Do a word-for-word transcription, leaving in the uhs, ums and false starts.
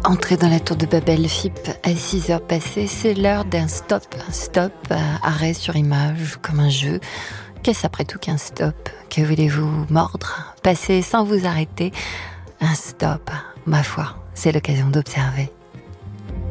Entrez dans la tour de Babel, F I P, à six heures passées, c'est l'heure d'un stop. Un stop, euh, arrêt sur image, comme un jeu. Qu'est-ce après tout qu'un stop? Que voulez-vous mordre? Passer sans vous arrêter? Un stop, ma foi, c'est l'occasion d'observer.